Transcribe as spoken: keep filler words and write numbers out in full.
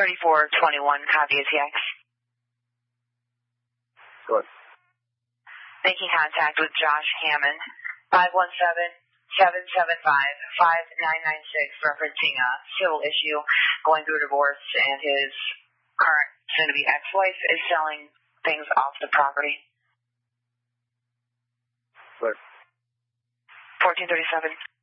thirty-four twenty-one, copy A T X. Go ahead. Making contact with Josh Hammond, five one seven, seven seven five, five nine nine six, referencing a civil issue going through a divorce, and his current soon-to-be ex-wife is selling things off the property. Go ahead. fourteen thirty-seven.